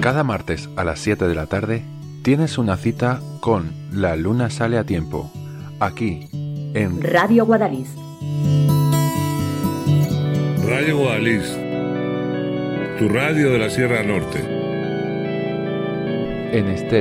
Cada martes a las 7 de la tarde tienes una cita con La Luna Sale a Tiempo, aquí en Radio Guadalís. Radio Guadalís, tu radio de la Sierra Norte. en estéreo.